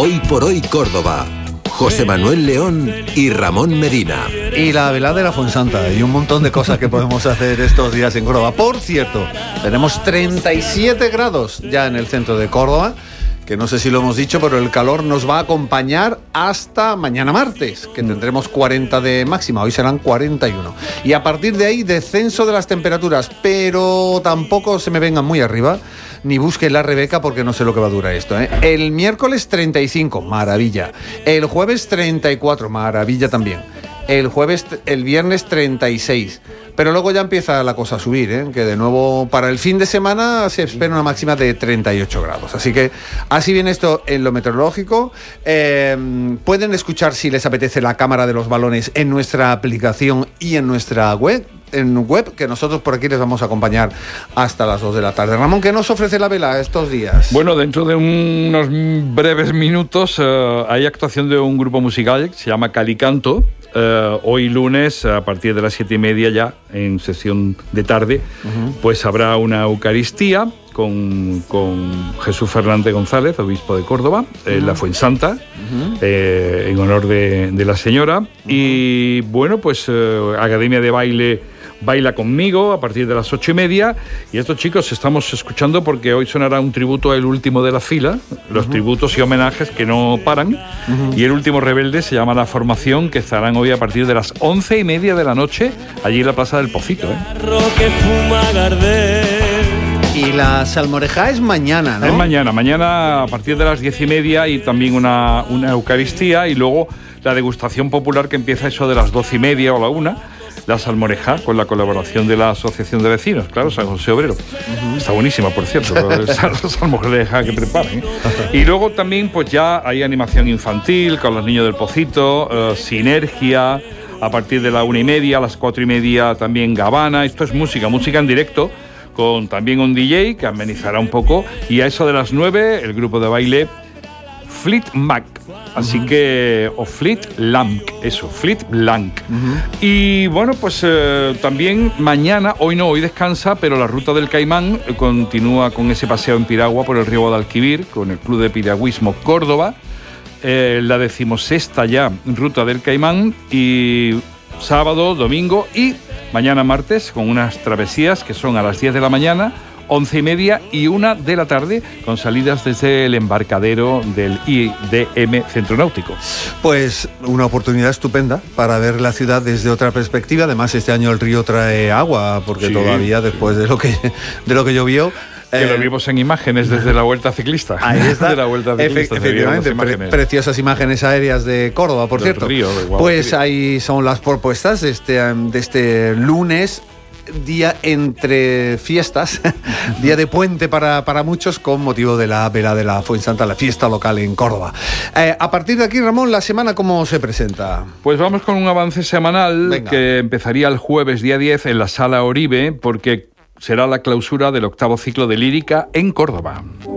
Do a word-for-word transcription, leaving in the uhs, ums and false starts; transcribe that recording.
Hoy por Hoy Córdoba. José Manuel León y Ramón Medina. Y la velada de la Fuensanta y un montón de cosas que podemos hacer estos días en Córdoba. Por cierto, tenemos treinta y siete grados ya en el centro de Córdoba, que no sé si lo hemos dicho, pero el calor nos va a acompañar hasta mañana martes, que tendremos cuarenta de máxima, hoy serán cuarenta y uno. Y a partir de ahí, descenso de las temperaturas, pero tampoco se me vengan muy arriba, ni busque la Rebeca porque no sé lo que va a durar esto, ¿eh? El miércoles treinta y cinco, maravilla. El jueves treinta y cuatro, maravilla también. El jueves, el viernes treinta y seis. Pero luego ya empieza la cosa a subir, ¿eh? Que de nuevo para el fin de semana se espera una máxima de treinta y ocho grados. Así que así viene esto en lo meteorológico. Eh, pueden escuchar, si les apetece, la cámara de los balones en nuestra aplicación y en nuestra web. En web, que nosotros por aquí les vamos a acompañar hasta las dos de la tarde. Ramón, ¿qué nos ofrece la vela estos días? Bueno, dentro de unos breves minutos uh, hay actuación de un grupo musical que se llama Calicanto. Uh, hoy lunes, a partir de las siete y media ya, en sesión de tarde, uh-huh. pues habrá una Eucaristía con, con Jesús Fernández González, obispo de Córdoba, uh-huh. en la Fuensanta, uh-huh. eh, en honor de, de la señora. Uh-huh. Y bueno, pues uh, Academia de Baile Baila Conmigo a partir de las ocho y media. Y estos chicos estamos escuchando porque hoy sonará un tributo al último de la fila, los uh-huh. tributos y homenajes que no paran. Uh-huh. Y el último rebelde se llama La Formación, que estarán hoy a partir de las once y media de la noche allí en la Plaza del Pocito, ¿eh? Y la salmoreja es mañana, ¿no? Es mañana, mañana a partir de las diez y media, y también una, una Eucaristía, y luego la degustación popular que empieza eso de las doce y media o la una. La salmoreja, con la colaboración de la Asociación de Vecinos, claro, San José Obrero. Uh-huh. Está buenísima, por cierto, esa salmoreja que preparan, ¿eh? Y luego también, pues ya hay animación infantil con los niños del Pocito, uh, Sinergia, a partir de la una y media, a las cuatro y media también Gabana. Esto es música, música en directo, con también un D J que amenizará un poco. Y a eso de las nueve, el grupo de baile Fleet Mac. Así uh-huh. que, o Fleet Lamp, eso, Fleet Lamp. Uh-huh. Y bueno, pues eh, también mañana, hoy no, hoy descansa, pero la Ruta del Caimán eh, continúa con ese paseo en piragua por el río Guadalquivir, con el Club de Piragüismo Córdoba, eh, la decimosexta ya Ruta del Caimán, y sábado, domingo y mañana martes, con unas travesías que son a las diez de la mañana, once y media y una de la tarde, con salidas desde el embarcadero del I D M Centro Náutico. Pues una oportunidad estupenda para ver la ciudad desde otra perspectiva. Además, este año el río trae agua, porque sí, todavía después de lo que, de lo que llovió... Que eh, lo vimos en imágenes desde la Vuelta Ciclista. Ahí está. De la Vuelta Ciclista. Efe, efectivamente, pre- preciosas imágenes aéreas de Córdoba, por Del cierto. Río, de pues ahí son las propuestas de este, de este lunes, día entre fiestas, día de puente para, para muchos, con motivo de la vela de la Fuensanta, la fiesta local en Córdoba. Eh, a partir de aquí, Ramón, ¿la semana cómo se presenta? Pues vamos con un avance semanal. Venga. Que empezaría el jueves día diez en la Sala Oribe, porque será la clausura del octavo ciclo de lírica en Córdoba.